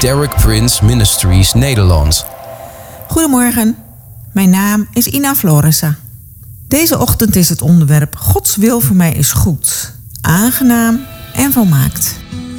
Derek Prince Ministries Nederland. Goedemorgen, mijn naam is Ina Florissa. Deze ochtend is het onderwerp Gods wil voor mij is goed, aangenaam en volmaakt.